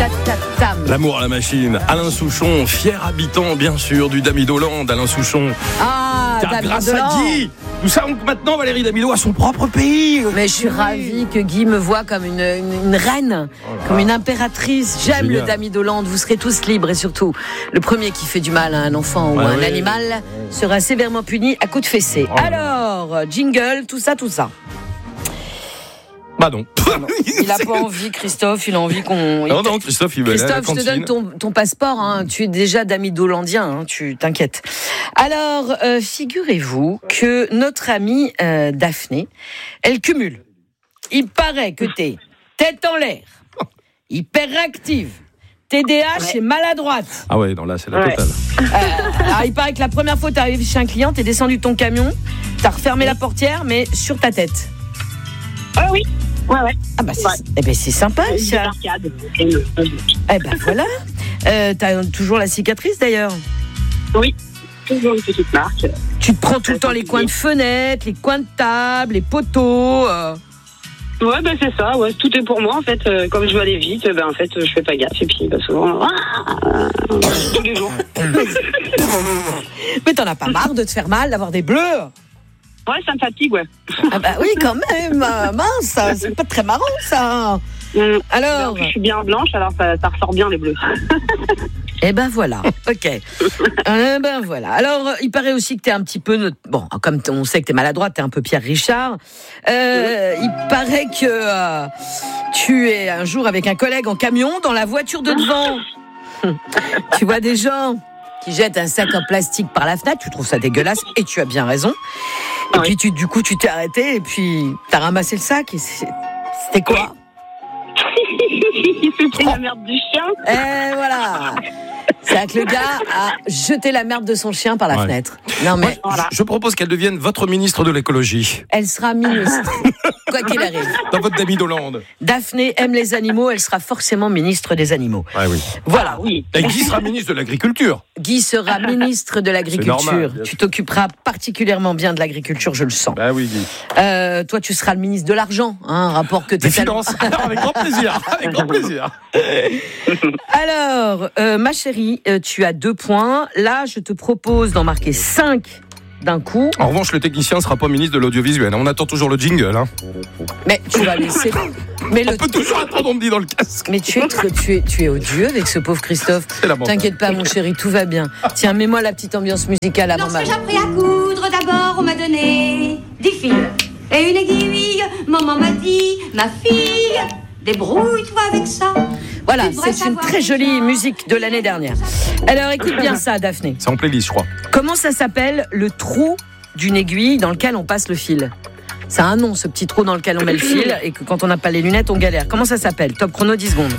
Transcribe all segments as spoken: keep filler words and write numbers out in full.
Tatatam. L'amour à la machine. Alain Souchon, fier habitant, bien sûr, du Damidoland. Alain Souchon. Ah, Car grâce à Damidoland. Guy, nous savons que maintenant Valérie Damido a son propre pays. Mais je suis ravie que Guy me voit comme une, une, une reine, comme une impératrice. J'aime Génial. le Damidoland. Vous serez tous libres et surtout, le premier qui fait du mal à un enfant ou Ah à un oui. animal sera sévèrement puni à coups de fessée. Oh. Alors, jingle, tout ça, tout ça. Bah non. Il n'a pas envie, Christophe, il a envie qu'on... Non, non, Christophe, il va aller à la Christophe, je te donne cantine. ton, ton passeport, hein. Tu es déjà Damidolandien, hein. Tu t'inquiètes. Alors, euh, figurez-vous que notre amie euh, Daphné, elle cumule. Il paraît que t'es tête en l'air, hyperactive, T D A H et maladroite. Ah ouais, non, là, c'est la Ouais. totale. Euh, alors, il paraît que la première fois que t'es arrivé chez un client, t'es descendu de ton camion, t'as refermé la portière, mais sur ta tête. Ah oui, ouais, ouais. Ah bah c'est, Ouais. eh ben, c'est sympa, Une ça. arcade. Eh ben voilà. Euh, t'as toujours la cicatrice d'ailleurs. Oui, toujours une petite marque. Tu te prends tout le temps les coins de fenêtre, les coins de table, les poteaux. euh. Ouais, ben c'est ça, ouais, tout est pour moi en fait. Euh, comme je veux aller vite, ben en fait, je fais pas gaffe. Et puis, ben, souvent, ah, tous les jours. Mais t'en as pas marre de te faire mal, d'avoir des bleus? Ouais, ça me fatigue, ouais. Ah bah oui, quand même. euh, Mince, ça, c'est pas très marrant ça. Hum. Alors, Je suis bien blanche, alors ça, ça ressort bien les bleus. eh ben voilà. Ok. Eh ben voilà. Alors, euh, il paraît aussi que t'es un petit peu, notre- bon, comme t- on sait que t'es maladroite, t'es un peu Pierre Richard. Euh, il paraît que euh, tu es un jour avec un collègue en camion dans la voiture de devant. Tu vois des gens qui jettent un sac en plastique par la fenêtre, tu trouves ça dégueulasse et tu as bien raison. Et Oui. puis tu, du coup, tu t'es arrêté et puis t'as ramassé le sac et c'est- c'était quoi? C'était la merde du chien. Et voilà. C'est que le gars a jeté la merde de son chien par la Ouais. fenêtre. Non mais Voilà. Je propose qu'elle devienne votre ministre de l'écologie. elle sera ministre, quoi qu'il arrive. Dans votre Damidoland. Daphné aime les animaux, elle sera forcément ministre des animaux. Ah oui. Voilà. Oui. Et Guy sera ministre de l'Agriculture. Guy sera ministre de l'Agriculture. normal, bien Tu sûr. t'occuperas particulièrement bien de l'agriculture, je le sens. Bah oui, Guy. Euh, toi, tu seras le ministre de l'argent, hein, un rapport que Des t'es tellement- finances. Alors, avec grand plaisir. Avec grand plaisir. Alors, euh, ma chérie, euh, tu as deux points. Là, je te propose d'en marquer cinq d'un coup. En revanche, le technicien ne sera pas ministre de l'audiovisuel. On attend toujours le jingle. Hein. Mais tu vas laisser. Mais le. On peut toujours attendre, on me dit dans le casque. Mais tu es, tu es, tu es odieux avec ce pauvre Christophe. C'est lamentable. T'inquiète pas, mon chéri, tout va bien. Tiens, mets-moi la petite ambiance musicale avant ma. Lorsque j'ai appris à coudre, d'abord on m'a donné dix fils et une aiguille. Maman m'a dit, ma fille, débrouille-toi avec ça. Voilà, Tu devrais c'est une savoir très jolie déjà. musique de l'année dernière. Alors, écoute bien ça, Daphné. C'est en playlist, je crois. Comment ça s'appelle le trou d'une aiguille dans lequel on passe le fil? Ça a un nom, ce petit trou dans lequel on met le fil et que quand on n'a pas les lunettes, on galère. Comment ça s'appelle? Top chrono, dix secondes.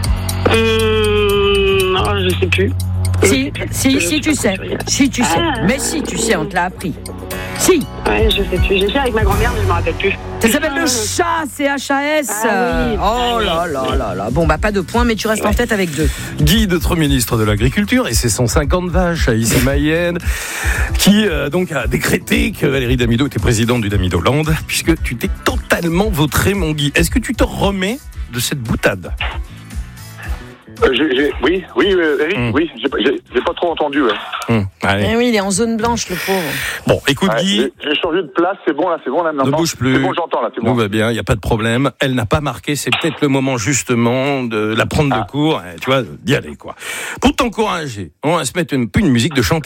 Hum, non, je sais plus. Si, si, si, tu sais. Si, tu sais. Ah. Mais si, tu sais, on te l'a appris. Si. Ouais, je sais plus. J'ai fait avec ma grand-mère, mais je me rappelle plus. Ça s'appelle le chat, C H A S. Ah oui. Oh là là là là. Bon, bah, pas de points, mais tu restes en tête avec deux. Guy, notre ministre de l'Agriculture, et ses cent cinquante vaches à Issy-Mayenne, qui euh, donc a décrété que Valérie Damido était présidente du Damidoland, puisque tu t'es totalement vautré, mon Guy. Est-ce que tu te remets de cette boutade? Euh, j'ai- j'ai- oui, oui, euh, Eric, Mm. oui, j'ai pas- j'ai j'ai pas trop entendu. Ouais. Hum, allez. Eh oui, il est en zone blanche, le pauvre. Bon, écoute, Ouais, Guy, j'ai j'ai changé de place, c'est bon là, c'est bon là maintenant. ne bouge plus. C'est bon, j'entends là, c'est Tout bon. va bien, il n'y a pas de problème. Elle n'a pas marqué, c'est peut-être le moment justement de la prendre de Ah. court, eh, tu vois, d'y aller, quoi. Pour t'encourager, on va se mettre une, une musique de chantier.